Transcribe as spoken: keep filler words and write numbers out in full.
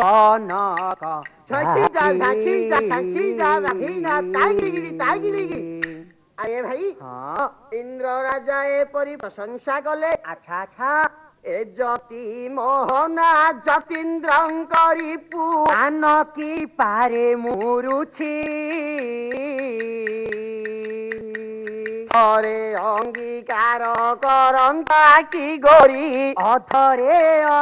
কনক ঝাঁকিটা ঝাঁকিটা ঝাঁকিটা রাখিনা তাইগিরি তাইগিরি। আরে ভাই ইন্দ্র রাজা এপরি প্রশংসা কলে। আচ্ছা আচ্ছা এ যতি মোহনা যতীন্দ্রঙ্করি পুরাণ কি পারে মুরুছি থরে অঙ্গীকার করন্তা কি গরি অথরে